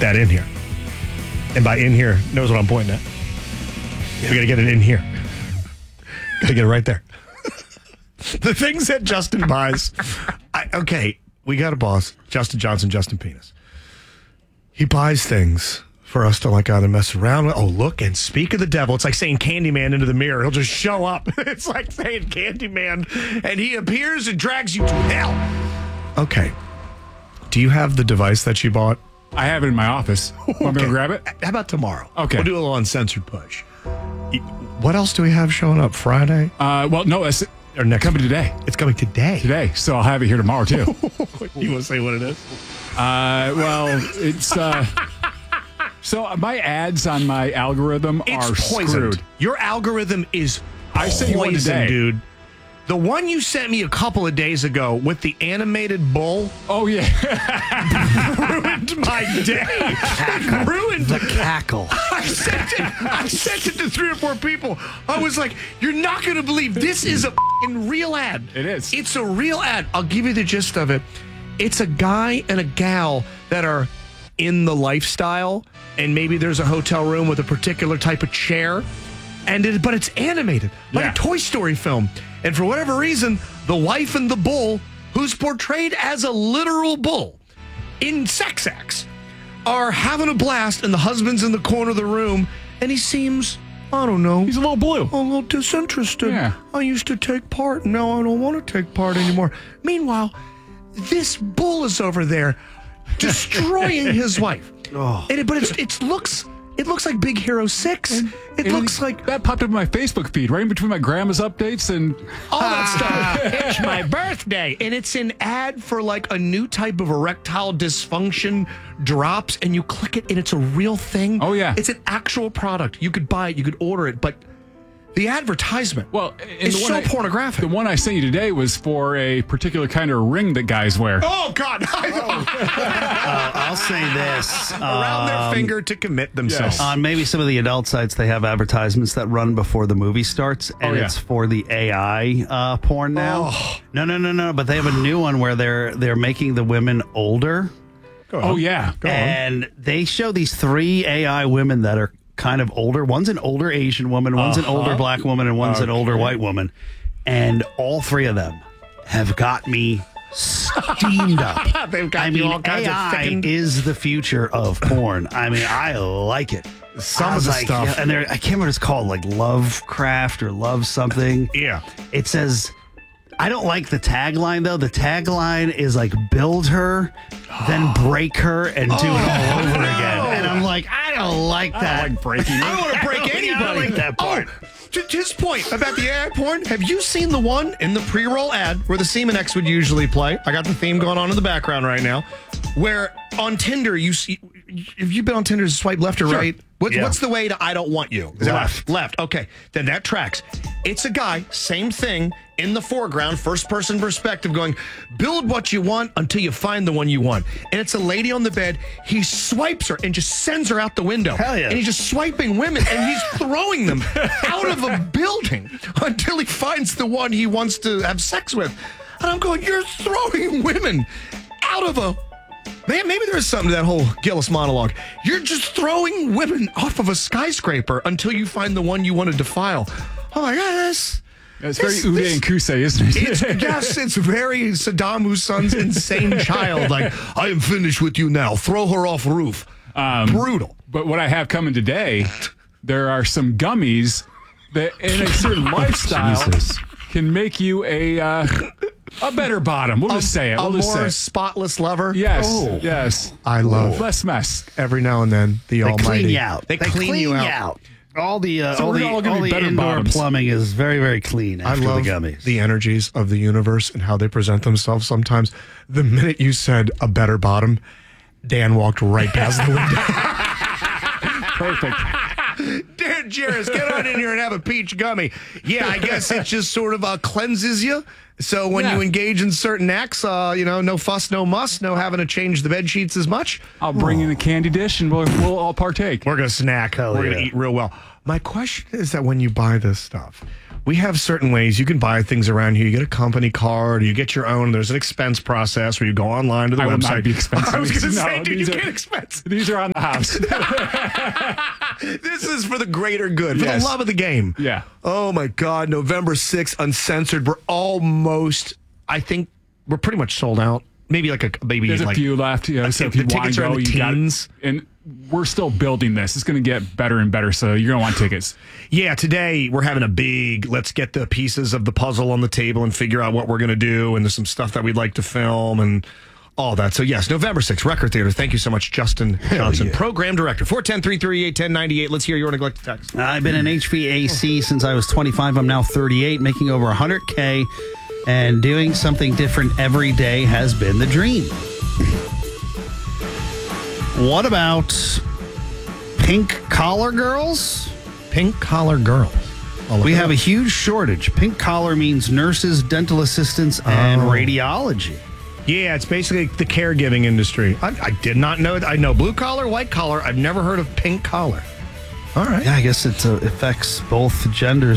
that in here. And by in here, knows what I'm pointing at. We got to get it in here. Got to get it right there. The things that Justin buys. Okay, we got a boss, Justin Johnson, Justin Penis. He buys things for us to like either mess around with. Oh, look, and speak of the devil. It's like saying Candyman into the mirror. He'll just show up. It's like saying Candyman, and he appears and drags you to hell. Okay. Do you have the device that you bought? I have it in my office. Want me to grab it? How about tomorrow? Okay. We'll do a little uncensored push. What else do we have showing up Friday? Well, no, it's Or next coming today. It's coming today. Today. So I'll have it here tomorrow, too. You want to say what it is? Well, it's... So my ads on my algorithm are poisoned. screwed. Your algorithm is I sent you one poison, today. dude. The one you sent me a couple of days ago with the animated bull Oh, yeah. ruined my day. Ruined The cackle. I sent it to 3 or 4 people. I was like, you're not going to believe this is a f***ing real ad. It is. It's a real ad. I'll give you the gist of it. It's a guy and a gal that are in the lifestyle, and maybe there's a hotel room with a particular type of chair, but it's animated, like a Toy Story film. And for whatever reason, the wife and the bull, who's portrayed as a literal bull in sex acts, are having a blast, and the husband's in the corner of the room, and he seems, I don't know, He's a little blue. a little disinterested. Yeah. I used to take part. Now I don't want to take part anymore. Meanwhile, this bull is over there destroying his wife. Oh. But it looks like Big Hero 6. It looks like that popped up in my Facebook feed right in between my grandma's updates and all that stuff. It's my birthday. And it's an ad for like a new type of erectile dysfunction drops, and you click it and it's a real thing. Oh, yeah. It's an actual product. You could buy it, you could order it, but the advertisement is so pornographic. The one I sent you today was for a particular kind of ring that guys wear. Oh, God. I'll say this. Around their finger to commit themselves. Yes. On maybe some of the adult sites, they have advertisements that run before the movie starts, and it's for the AI porn now. Oh. No. But they have a new one where they're making the women older, Oh, yeah. and they show these 3 AI women that are kind of older. One's an older Asian woman, one's an older black woman, and one's an older white woman. And all 3 of them have got me steamed up. They've got you all kinds AI of thickened. is the future of porn. I mean, I like it. Some I of was the like, stuff. yeah, and I can't remember what it's called, like Lovecraft or Love something. Yeah. It says, I don't like the tagline though. The tagline is like build her, then break her, and do it all over again. And I'm like, I don't like that. I don't like breaking I don't want to break anybody. I don't like that part. To his point about the AI porn, have you seen the one in the pre-roll ad where the Semen X would usually play? I got the theme going on in the background right now. Where on Tinder, you see, if you've been on Tinder, swipe left or right? What's the way to I don't want you? Is that Left. Left. Okay. Then that tracks. It's a guy, same thing, in the foreground, first person perspective, going, build what you want until you find the one you want. And it's a lady on the bed. He swipes her and just sends her out the window. Hell yeah. And he's just swiping women and he's throwing them out of a building until he finds the one he wants to have sex with. And I'm going, you're throwing women out of a... Man, maybe there's something to that whole Gillis monologue. You're just throwing women off of a skyscraper until you find the one you want to defile. Oh my God, It's very Uday and Kusei, isn't it? Yes, it's very Saddam Hussein's insane child. Like, I am finished with you now. Throw her off roof. Brutal. But what I have coming today, there are some gummies that in a certain lifestyle can make you a better bottom. We'll just say it. A We'll just say more it. spotless lover. Yes, Oh. yes. I love Less mess. every now and then the They Almighty. clean you out. They clean you out. All the So we're all gonna be better indoor bottoms. plumbing is very, very clean I after love the gummies. the energies of the universe and how they present themselves sometimes. The minute you said a better bottom, Dan walked right past the window. Perfect. Dan Jarris, get on in here and have a peach gummy. Yeah, I guess it just sort of cleanses you. So when you engage in certain acts, no fuss, no muss, no having to change the bed sheets as much. I'll bring in a candy dish and we'll all partake. We're going to snack. We're going to eat real well. My question is that when you buy this stuff, we have certain ways you can buy things around here. You get a company card, or you get your own. There's an expense process where you go online to the I will website. not be expensive. I was going to No, say, dude, you these are- can't expense. These are on the house. This is for the greater good, for Yes. the love of the game. Yeah. Oh my God, November 6th, Uncensored. We're almost, I think, we're pretty much sold out. Maybe like There's a few left. You know, so if you the want tickets to are in go, the you got. teens. And we're still building this. It's going to get better and better. So you're going to want tickets. Yeah, today we're having a big, let's get the pieces of the puzzle on the table and figure out what we're going to do. And there's some stuff that we'd like to film and all that. So yes, November 6th, Record Theater. Thank you so much, Justin Johnson, Program Director. 410-338-1098. Let's hear your neglected text. I've been in HVAC since I was 25. I'm now 38, making over 100K, and doing something different every day has been the dream. What about pink collar girls? Pink Collar Girls. We have a huge shortage. Pink collar means nurses, dental assistants, and radiology. Yeah, it's basically the caregiving industry. I did not know. I know blue collar, white collar. I've never heard of pink collar. All right. Yeah, I guess it affects both genders.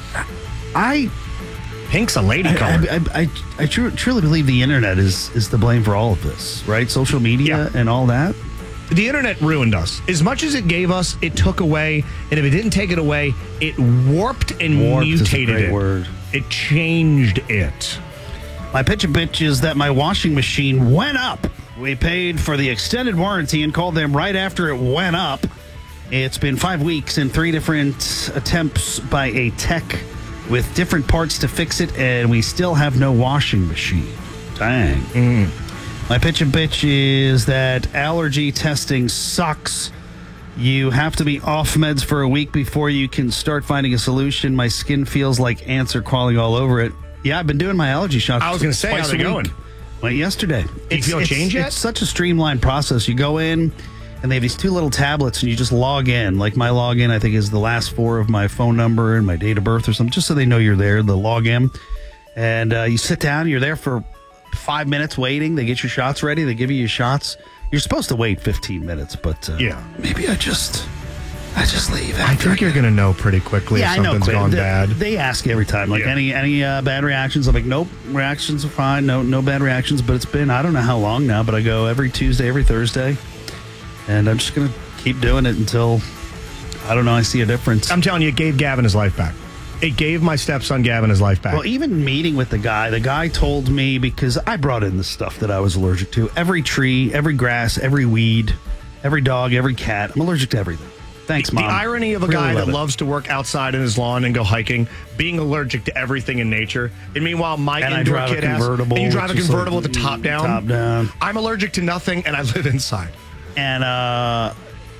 Pink's a lady color. I truly believe the internet is to blame for all of this, right? Social media and all that. The internet ruined us. As much as it gave us, it took away. And if it didn't take it away, it warped and Warped is a mutated great it. word. It changed it. My pitch and bitch is that my washing machine went up. We paid for the extended warranty and called them right after it went up. It's been 5 weeks and 3 different attempts by a tech with different parts to fix it, and we still have no washing machine. Dang. My pitch and bitch is that allergy testing sucks. You have to be off meds for a week before you can start finding a solution. My skin feels like ants are crawling all over it. Yeah, I've been doing my allergy shots. I was going to say, twice how's it a week. going? Went yesterday. Do you feel a change yet? It's such a streamlined process. You go in, and they have these 2 little tablets, and you just log in. Like my login, I think, is the last 4 of my phone number and my date of birth or something, just so they know you're there, the login. And you sit down, you're there for 5 minutes waiting. They get your shots ready. They give you your shots. You're supposed to wait 15 minutes, but maybe I just leave. I think you're going to know pretty quickly if something's gone bad. They ask every time, like any bad reactions. I'm like, nope, reactions are fine. No bad reactions. But it's been, I don't know how long now, but I go every Tuesday, every Thursday. And I'm just going to keep doing it until, I don't know, I see a difference. I'm telling you, it gave Gavin his life back. It gave my stepson Gavin his life back. Well, even meeting with the guy told me, because I brought in the stuff that I was allergic to. Every tree, every grass, every weed, every dog, every cat. I'm allergic to everything. Thanks, Mom. The irony of a guy that loves to work outside in his lawn and go hiking, being allergic to everything in nature. And meanwhile, my indoor kid has... And you drive a convertible with the top down? Top down. I'm allergic to nothing, and I live inside. And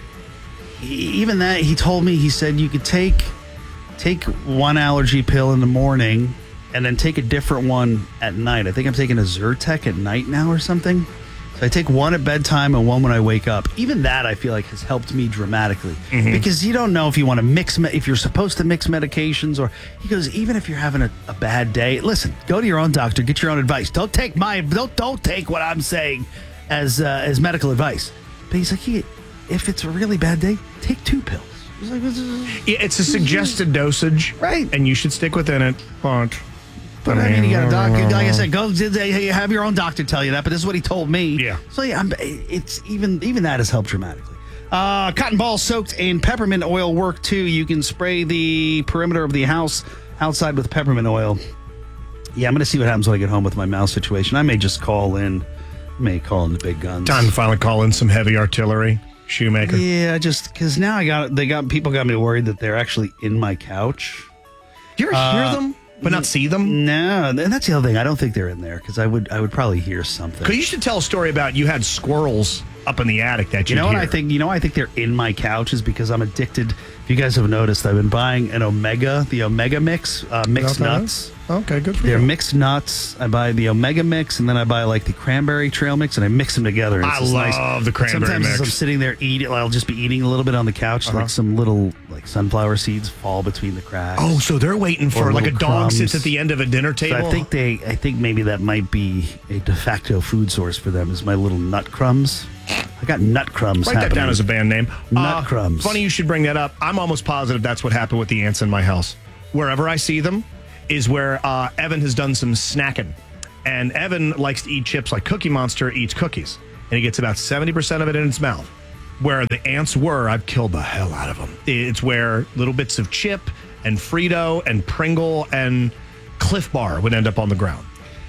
even that, he told me, he said you could take one allergy pill in the morning and then take a different one at night. I think I'm taking a Zyrtec at night now or something. So I take one at bedtime and one when I wake up. Even that, I feel like, has helped me dramatically. Because you don't know if you want to mix, if you're supposed to mix medications, or he goes, even if you're having a bad day, listen, go to your own doctor, get your own advice. Don't take don't take what I'm saying as medical advice. But he's like, if it's a really bad day, take 2 pills. He's like, It's a suggested dosage. Right. And you should stick within it. But I mean, you got a doctor. Like I said, go have your own doctor tell you that. But this is what he told me. Yeah. So yeah, it's even that has helped dramatically. Cotton balls soaked in peppermint oil work too. You can spray the perimeter of the house outside with peppermint oil. Yeah, I'm going to see what happens when I get home with my mouse situation. I may just call in. The big guns. Time to finally call in some heavy artillery. Shoemaker. Yeah, just because now people got me worried that they're actually in my couch. Do you ever hear them, but not see them? No, and that's the other thing. I don't think they're in there because I would probably hear something. Because you should tell a story about you had squirrels up in the attic that you know what hear. I think? You know, I think they're in my couch is because I'm addicted. If you guys have noticed, I've been buying the Omega Mix mixed nuts. Okay, good for you. They're mixed nuts. I buy the Omega Mix, and then I buy like the Cranberry Trail Mix, and I mix them together. And I love the Cranberry Sometimes Mix. as I'm sitting there eating, I'll just be eating a little bit on the couch, like some little sunflower seeds fall between the cracks. Oh, so they're waiting for like a little dog crumbs. sits at the end of a dinner So table. I think maybe that might be a de facto food source for them. Is my little nut crumbs. I got nut crumbs. Write that down as a band name. Nut crumbs. Funny you should bring that up. I'm almost positive that's what happened with the ants in my house. wherever I see them is where Evan has done some snacking. And Evan likes to eat chips like Cookie Monster eats cookies. And he gets about 70% of it in his mouth. Where the ants were, I've killed the hell out of them. It's where little bits of chip and Frito and Pringle and Cliff Bar would end up on the ground.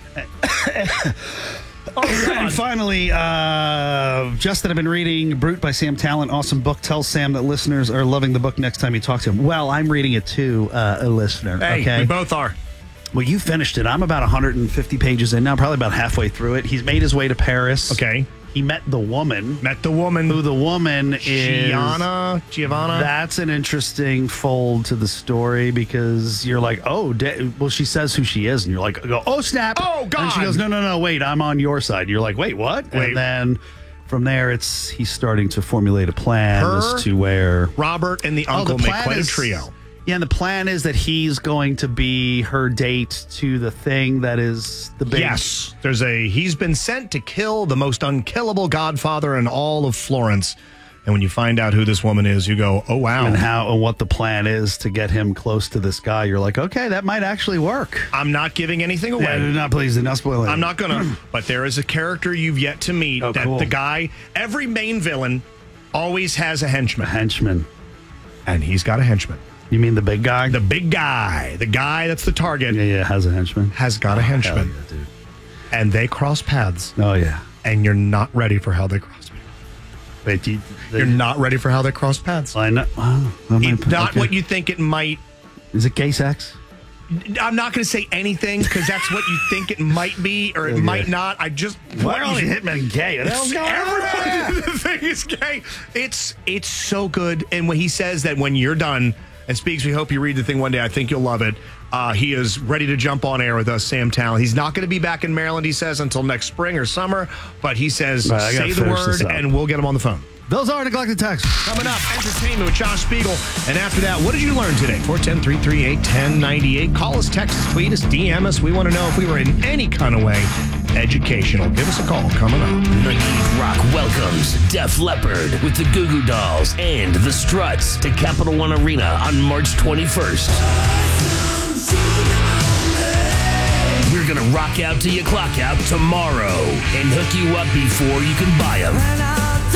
And finally, Justin, I've been reading Brute by Sam Talent. Awesome book. Tell Sam that listeners are loving the book next time you talk to him. Well, I'm reading it too, a listener. Hey, okay? we both are. Well, you finished it. I'm about 150 pages in now, probably about halfway through it. He's made his way to Paris. Okay. He met the woman. Met the woman. Who the woman is. Giovanna. That's an interesting fold to the story because you're like, oh, well, she says who she is. And you're like, oh, snap. Oh, God. And she goes, no, wait, I'm on your side. And you're like, wait, what? Wait. And then from there, he's starting to formulate a plan as to where Robert and the uncle make quite a trio. Yeah, and the plan is that he's going to be her date to the thing that is the big... Yes. He's been sent to kill the most unkillable godfather in all of Florence. And when you find out who this woman is, you go, oh, wow. And what the plan is to get him close to this guy. You're like, okay, that might actually work. I'm not giving anything away. Yeah, please, do not spoil it. I'm not going to. But there is a character you've yet to meet the guy, every main villain always has a henchman. And he's got a henchman. You mean the big guy? The big guy. The guy that's the target. Yeah, has a henchman. Has got a henchman. Hell yeah, dude. And they cross paths. Oh, yeah. And you're not ready for how they cross paths. Wait, you're not ready for how they cross paths. I know. Not what you think it might. Is it gay sex? I'm not going to say anything because that's what you think it might be or it might not. Why are all hitmen gay? Everybody, the thing is gay. It's so good. And when he says that when you're done and speaks, we hope you read the thing one day. I think you'll love it. He is ready to jump on air with us, Sam Talent. He's not going to be back in Maryland, he says, until next spring or summer. But he says, say the word and we'll get him on the phone. Those are neglected texts. Coming up, entertainment with Josh Spiegel. And after that, what did you learn today? 410-338-1098. Call us, text us, tweet us, DM us. We want to know if we were in any kind of way educational. Give us a call. Coming up. 98 Rock welcomes Def Leppard with the Goo Goo Dolls and the Struts to Capital One Arena on March 21st. We're going to rock out till you clock out tomorrow and hook you up before you can buy them.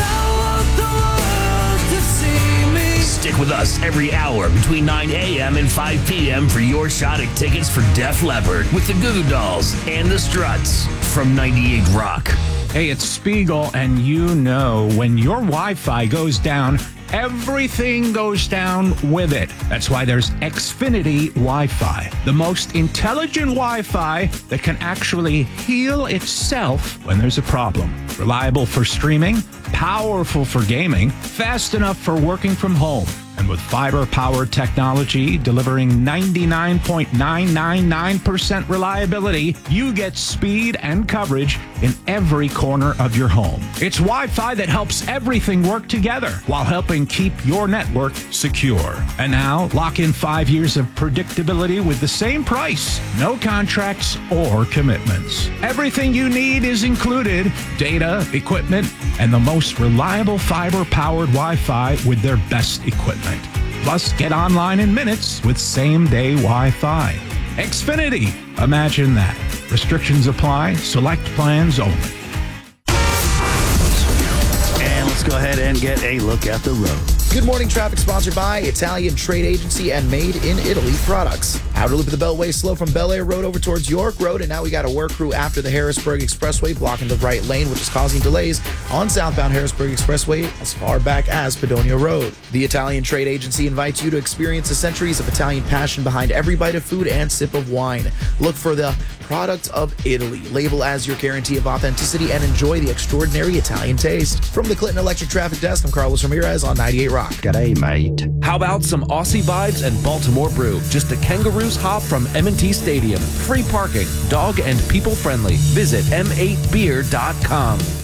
Stick with us every hour between 9 a.m. and 5 p.m. for your shot at tickets for Def Leppard with the Goo Goo Dolls and the Struts from 98 Rock. Hey, it's Spiegel, and you know when your Wi-Fi goes down, everything goes down with it. That's why there's Xfinity Wi-Fi, the most intelligent Wi-Fi that can actually heal itself when there's a problem. Reliable for streaming, powerful for gaming, fast enough for working from home. And with fiber-powered technology delivering 99.999% reliability, you get speed and coverage in every corner of your home. It's Wi-Fi that helps everything work together while helping keep your network secure. And now, lock in 5 years of predictability with the same price. No contracts or commitments. Everything you need is included: data, equipment, and the most reliable fiber-powered Wi-Fi with their best equipment. Plus, get online in minutes with same-day Wi-Fi. Xfinity. Imagine that. Restrictions apply. Select plans only. And let's go ahead and get a look at the road. Good morning, traffic sponsored by Italian Trade Agency and Made in Italy products. Outer loop of the Beltway slow from Bel Air Road over towards York Road, and now we got a work crew after the Harrisburg Expressway blocking the right lane, which is causing delays on southbound Harrisburg Expressway as far back as Padonia Road. The Italian Trade Agency invites you to experience the centuries of Italian passion behind every bite of food and sip of wine. Look for the product of Italy, label as your guarantee of authenticity, and enjoy the extraordinary Italian taste. From the Clinton Electric Traffic Desk, I'm Carlos Ramirez on 98 Rock. G'day, mate. How about some Aussie vibes and Baltimore brew? Just a Kangaroos hop from M&T Stadium. Free parking, dog and people friendly. Visit m8beer.com.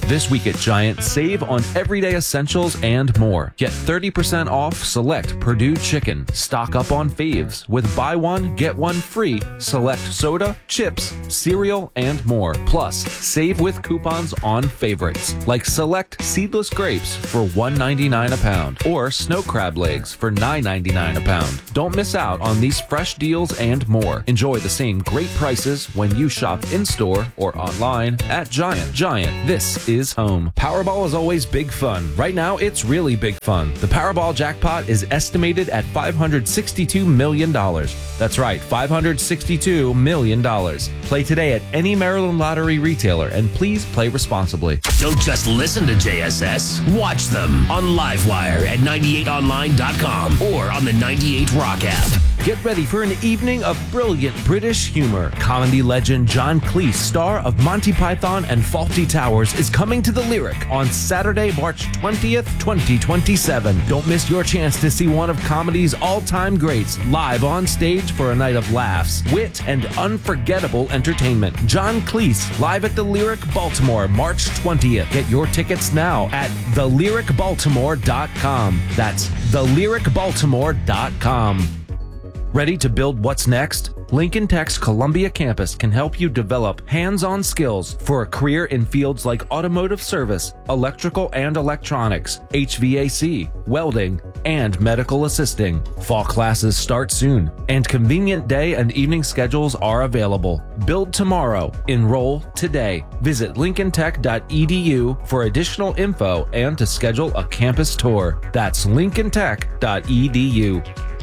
This week at Giant, save on everyday essentials and more. Get 30% off select Purdue chicken. Stock up on faves with buy one, get one free. Select soda, chips, cereal, and more. Plus, save with coupons on favorites like select seedless grapes for $1.99 a pound or snow crab legs for $9.99 a pound. Don't miss out on these fresh deals and more. Enjoy the same great prices when you shop in-store or online at Giant. Giant, this is home. Powerball is always big fun. Right now, it's really big fun. The Powerball jackpot is estimated at $562 million. That's right, $562 million. Play today at any Maryland Lottery retailer, and please play responsibly. Don't just listen to JSS. Watch them on Livewire at 98online.com or on the 98 Rock app. Get ready for an evening of brilliant British humor. Comedy legend John Cleese, star of Monty Python and Fawlty Towers, is coming to the Lyric on Saturday, March 20th, 2027. Don't miss your chance to see one of comedy's all-time greats live on stage for a night of laughs, wit, and unforgettable entertainment. John Cleese, live at the Lyric, Baltimore, March 20th. Get your tickets now at thelyricbaltimore.com. That's thelyricbaltimore.com. Ready to build what's next? Lincoln Tech's Columbia campus can help you develop hands-on skills for a career in fields like automotive service, electrical and electronics, HVAC, welding, and medical assisting. Fall classes start soon, and convenient day and evening schedules are available. Build tomorrow. Enroll today. Visit lincolntech.edu for additional info and to schedule a campus tour. That's lincolntech.edu.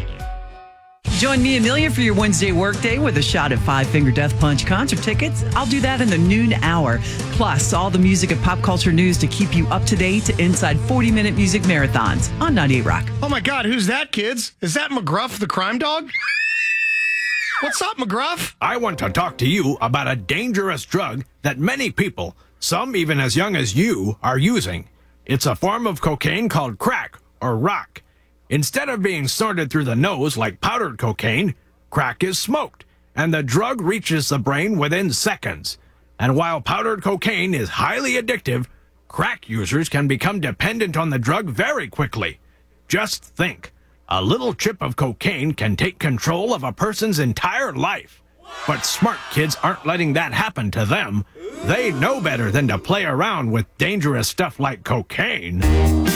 Join me, Amelia, for your Wednesday workday with a shot at Five Finger Death Punch concert tickets. I'll do that in the noon hour. Plus, all the music and pop culture news to keep you up to date inside 40-minute music marathons on 98 Rock. Oh my God, who's that, kids? Is that McGruff, the crime dog? What's up, McGruff? I want to talk to you about a dangerous drug that many people, some even as young as you, are using. It's a form of cocaine called crack or rock. Instead of being snorted through the nose like powdered cocaine, crack is smoked, and the drug reaches the brain within seconds. And while powdered cocaine is highly addictive, crack users can become dependent on the drug very quickly. Just think, a little chip of cocaine can take control of a person's entire life. But smart kids aren't letting that happen to them. They know better than to play around with dangerous stuff like cocaine.